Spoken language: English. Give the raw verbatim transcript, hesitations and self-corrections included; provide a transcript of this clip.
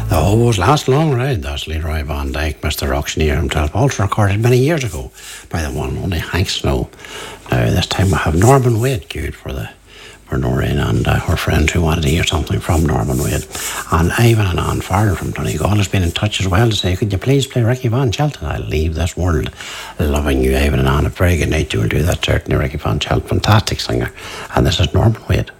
Oh, it was last long ride. That's Leroy Van Dyke, Mister Auctioneer himself, also recorded many years ago by the one only Hank Snow. Now, this time we have Norman Wade queued for the for Noreen and uh, her friend who wanted to hear something from Norman Wade. And Ivan and Anne Farrell from Donegal has been in touch as well to say, could you please play Ricky Van Shelton? I'll leave this world loving you, Ivan and Anne. A very good night. You will do that, certainly. Ricky Van Shelton, fantastic singer. And this is Norman Wade.